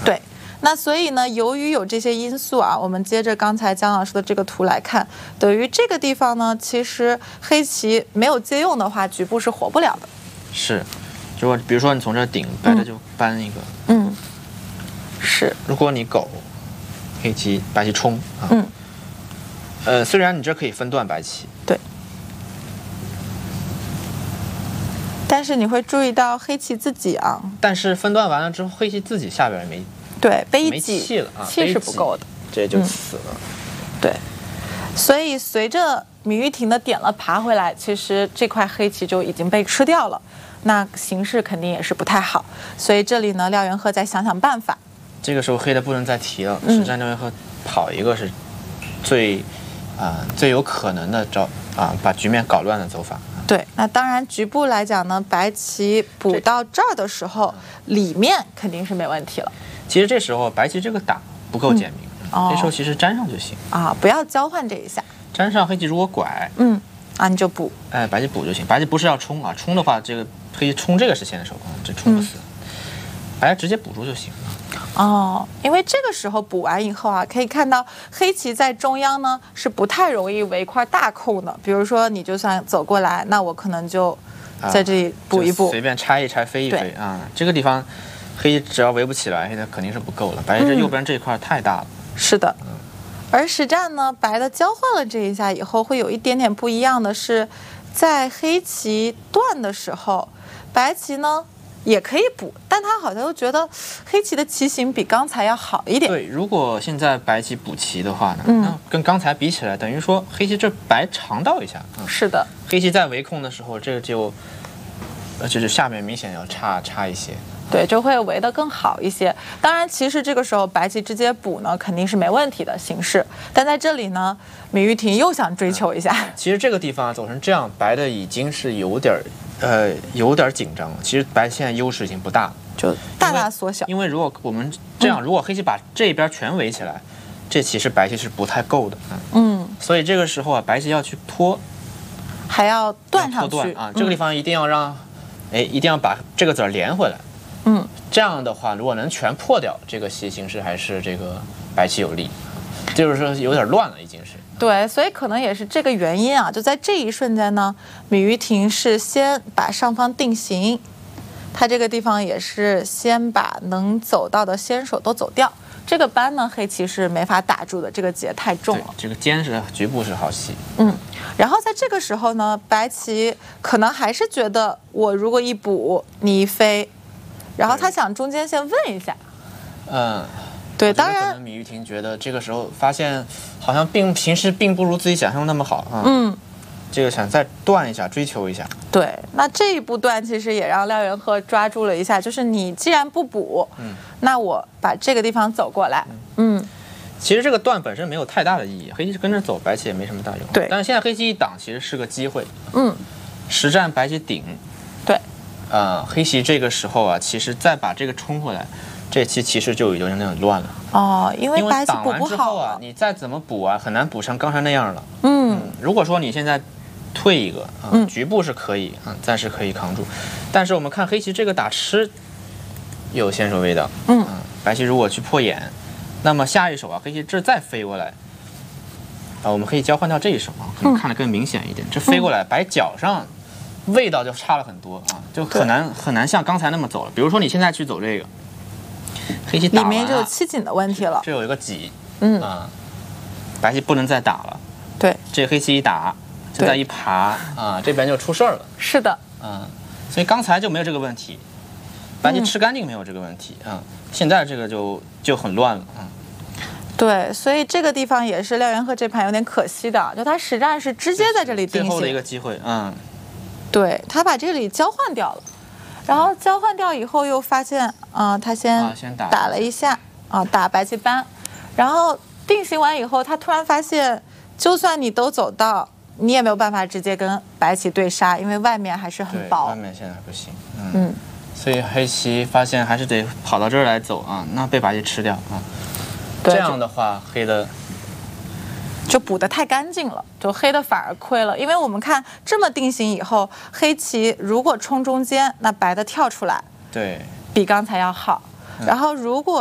对。那所以呢，由于有这些因素啊，我们接着刚才姜老师的这个图来看，等于这个地方呢，其实黑棋没有借用的话，局部是活不了的。 是，如果比如说你从这顶，白的就搬一个。 是。 如果你狗，黑棋白棋冲啊。虽然你这可以分段白棋。 对。但是你会注意到黑棋自己啊。 但是分段完了之后，黑棋自己下边没。 对，被没气了啊， 气是不够的， 这就死了。 对，所以随着芈玉婷的点了爬回来，其实这块黑棋就已经被吃掉了，那形势肯定也是不太好。所以这里呢，廖元鹤再想想办法。 这个时候黑的不能再提了，实战廖元鹤跑一个是最有可能的把局面搞乱的走法。 对，那当然局部来讲呢，白棋补到这儿的时候，里面肯定是没问题了。 其实这时候白棋这个打不够简明，这时候其实粘上就行啊，不要交换这一下。 粘上黑棋如果拐， 你就补， 白棋补就行。白棋不是要冲啊，冲的话这个黑棋冲这个是先手，这冲不死，白棋直接补住就行了。 因为这个时候补完以后啊，可以看到黑棋在中央呢是不太容易围块大空的。比如说你就算走过来，那我可能就在这里补一补， 随便拆一拆，飞一飞啊。这个地方黑只要围不起来，黑的肯定是不够了。白这右边这一块太大了。 是的。而实战呢，白的交换了这一下以后，会有一点点不一样的是，在黑棋断的时候，白棋呢也可以补，但他好像又觉得黑棋的棋形比刚才要好一点。 对，如果现在白棋补棋的话呢，那跟刚才比起来，等于说黑棋这白尝到一下。 是的。 黑棋在围控的时候，这个就是下面明显要差一些。 对，就会围得更好一些。当然，其实这个时候白棋直接补呢，肯定是没问题的形势。但在这里呢，芈玉婷又想追求一下。 其实这个地方走成这样，白的已经是有点紧张了。其实白现在优势已经不大了， 就大大缩小。 因为如果我们这样，如果黑棋把这边全围起来，这其实白棋是不太够的。所以这个时候啊，白棋要去拖， 还要断上去啊。这个地方一定要把这个子连回来。这样的话，如果能全破掉，这个形势还是这个白棋有利，就是说有点乱了，已经是。 对，所以可能也是这个原因啊。就在这一瞬间呢，芈玉婷是先把上方定型，他这个地方也是先把能走到的先手都走掉。这个扳呢，黑棋是没法打住的，这个劫太重了。 这个尖是局部是好戏。 然后在这个时候呢，白棋可能还是觉得我如果一补，你一飞。然后他想中间先问一下，对，当然， 可能芈玉婷觉得这个时候发现好像形势并不如自己想象那么好这个想再断一下，追求一下。 对，那这一步断其实也让廖元鹤抓住了一下，就是你既然不补，那我把这个地方走过来， 其实这个断本身没有太大的意义，黑棋跟着走，白棋也没什么大用。 对， 但是现在黑棋一挡，其实是个机会。实战白棋顶。 对。 黑棋这个时候啊，其实再把这个冲回来，这棋其实就已经有点乱了。 因为白棋补不好啊，你再怎么补啊，很难补成刚才那样了。如果说你现在退一个局部是可以暂时可以扛住，但是我们看黑棋这个打吃有先手味道。白棋如果去破眼，那么下一手啊，黑棋这再飞过来我们可以交换掉这一手可能看得更明显一点。这飞过来，白脚上。味道就差了很多就很难像刚才那么走了。比如说你现在去走这个，黑棋打完里面就有七紧的问题了。 这有一个挤，白棋不能再打了。 对， 这黑棋一打，就再一爬这边就出事儿了。 是的， 所以刚才就没有这个问题，白棋吃干净没有这个问题现在这个就很乱了对，所以这个地方也是廖元鹤这盘有点可惜的，就他实战是直接在这里定型， 最后的一个机会对，他把这里交换掉了，然后交换掉以后又发现他先打了一下打白棋扳，然后定型完以后，他突然发现，就算你都走到，你也没有办法直接跟白棋对杀，因为外面还是很薄。 外面现在不行。所以黑棋发现还是得跑到这儿来走那被白棋吃掉这样的话，黑的。 就补得太干净了，就黑的反而亏了，因为我们看这么定型以后，黑棋如果冲中间，那白的跳出来， 对， 比刚才要好。然后如果